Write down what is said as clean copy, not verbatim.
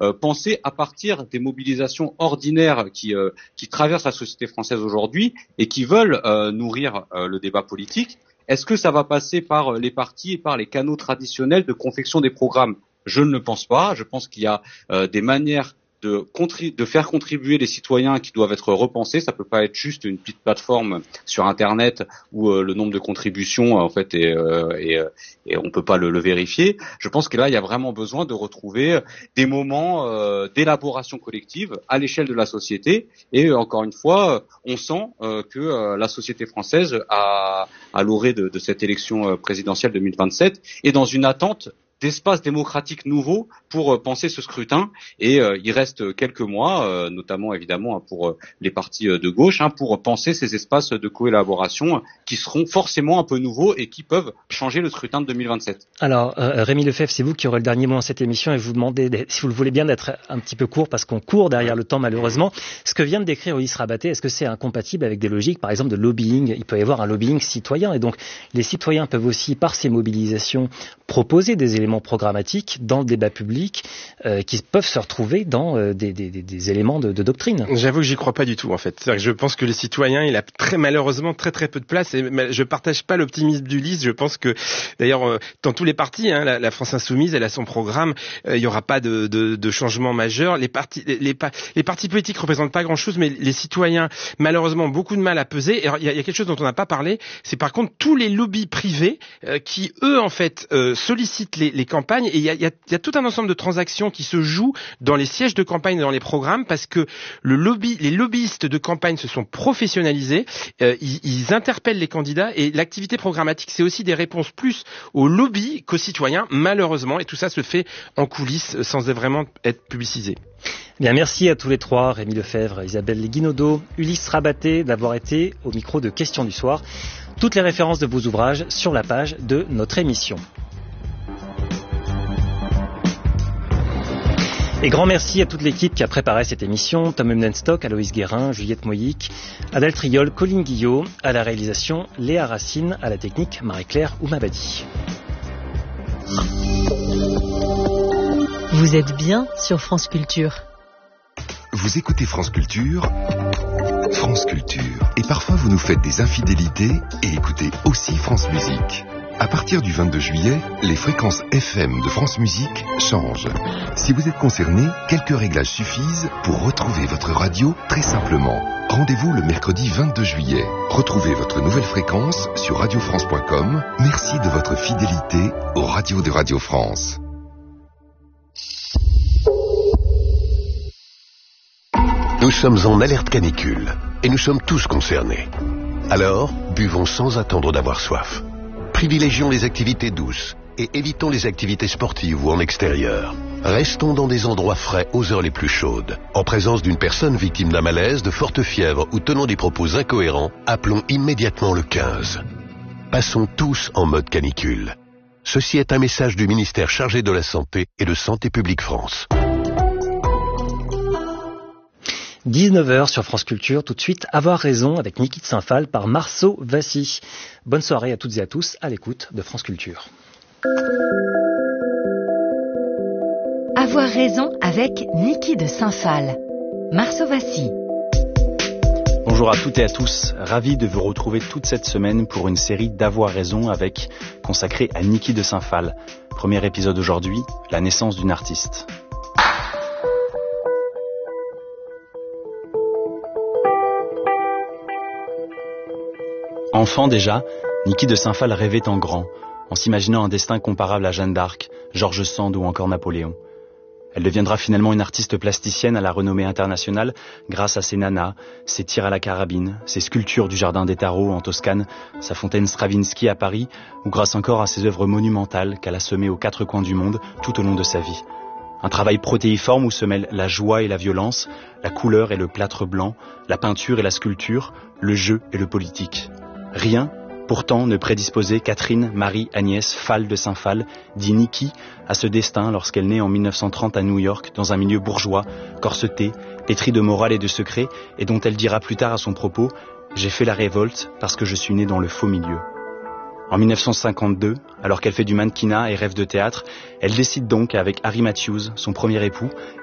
penser à partir des mobilisations ordinaires qui traversent la société française aujourd'hui et qui veulent nourrir le débat politique. Est-ce que ça va passer par les partis et par les canaux traditionnels de confection des programmes ? Je ne le pense pas. Je pense qu'il y a des manières de faire contribuer les citoyens qui doivent être repensés. Ça peut pas être juste une petite plateforme sur Internet où le nombre de contributions en fait et on peut pas le vérifier. Je pense que là il y a vraiment besoin de retrouver des moments d'élaboration collective à l'échelle de la société. Et encore une fois, on sent que la société française à l'orée de cette élection présidentielle 2027 est dans une attente d'espace démocratique nouveau pour penser ce scrutin. Et il reste quelques mois, notamment évidemment pour les partis de gauche, pour penser ces espaces de collaboration qui seront forcément un peu nouveaux et qui peuvent changer le scrutin de 2027. Alors Rémi Lefebvre, c'est vous qui aurez le dernier mot dans cette émission et je vous demandais, si vous le voulez bien, d'être un petit peu court parce qu'on court derrière le temps malheureusement. Ce que vient de décrire Ulysse Rabaté, est-ce que c'est incompatible avec des logiques par exemple de lobbying ? Il peut y avoir un lobbying citoyen et donc les citoyens peuvent aussi par ces mobilisations proposer des éléments programmatiques dans le débat public qui peuvent se retrouver dans des éléments de doctrine. J'avoue que j'y crois pas du tout en fait. C'est-à-dire que je pense que les citoyens, il a malheureusement très peu de place et je partage pas l'optimisme d'Ulysse. Je pense que d'ailleurs dans tous les partis, la France Insoumise, elle a son programme, il y aura pas de changement majeur. Les partis politiques représentent pas grand-chose, mais les citoyens malheureusement ont beaucoup de mal à peser. Alors, il y a quelque chose dont on n'a pas parlé, c'est par contre tous les lobbies privés qui eux en fait sollicitent les campagnes et il y a tout un ensemble de transactions qui se jouent dans les sièges de campagne et dans les programmes parce que les lobbyistes de campagne se sont professionnalisés, ils interpellent les candidats et l'activité programmatique c'est aussi des réponses plus aux lobbies qu'aux citoyens malheureusement et tout ça se fait en coulisses sans vraiment être publicisé. Bien, merci à tous les trois, Rémi Lefebvre, Isabelle Guinaudot, Ulysse Rabaté, d'avoir été au micro de Questions du Soir. Toutes les références de vos ouvrages sur la page de notre émission. Et grand merci à toute l'équipe qui a préparé cette émission, Tom Emdenstock, Aloïs Guérin, Juliette Moïc, Adèle Triol, Colline Guillot, à la réalisation, Léa Racine, à la technique, Marie-Claire Oumabadi. Vous êtes bien sur France Culture. Vous écoutez France Culture, France Culture. Et parfois vous nous faites des infidélités et écoutez aussi France Musique. À partir du 22 juillet, les fréquences FM de France Musique changent. Si vous êtes concerné, quelques réglages suffisent pour retrouver votre radio très simplement. Rendez-vous le mercredi 22 juillet. Retrouvez votre nouvelle fréquence sur radiofrance.com. Merci de votre fidélité aux radios de Radio France. Nous sommes en alerte canicule et nous sommes tous concernés. Alors, buvons sans attendre d'avoir soif. Privilégions les activités douces et évitons les activités sportives ou en extérieur. Restons dans des endroits frais aux heures les plus chaudes. En présence d'une personne victime d'un malaise, de forte fièvre ou tenant des propos incohérents, appelons immédiatement le 15. Passons tous en mode canicule. Ceci est un message du ministère chargé de la Santé et de Santé publique France. 19h sur France Culture, tout de suite, Avoir raison avec Niki de Saint-Phal par Marceau Vassy. Bonne soirée à toutes et à tous à l'écoute de France Culture. Avoir raison avec Niki de Saint-Phal. Marceau Vassy. Bonjour à toutes et à tous, ravi de vous retrouver toute cette semaine pour une série d'Avoir raison consacrée à Niki de Saint-Phal. Premier épisode aujourd'hui, la naissance d'une artiste. Enfant déjà, Niki de Saint-Phal rêvait en grand, en s'imaginant un destin comparable à Jeanne d'Arc, George Sand ou encore Napoléon. Elle deviendra finalement une artiste plasticienne à la renommée internationale grâce à ses nanas, ses tirs à la carabine, ses sculptures du Jardin des Tarots en Toscane, sa fontaine Stravinsky à Paris, ou grâce encore à ses œuvres monumentales qu'elle a semées aux quatre coins du monde tout au long de sa vie. Un travail protéiforme où se mêlent la joie et la violence, la couleur et le plâtre blanc, la peinture et la sculpture, le jeu et le politique. Rien, pourtant, ne prédisposait Catherine Marie Agnès Phal de Saint-Phal, dit Niki, à ce destin lorsqu'elle naît en 1930 à New York, dans un milieu bourgeois, corseté, pétri de morale et de secret, et dont elle dira plus tard à son propos « J'ai fait la révolte parce que je suis née dans le faux milieu ». En 1952, alors qu'elle fait du mannequinat et rêve de théâtre, elle décide donc avec Harry Matthews, son premier époux,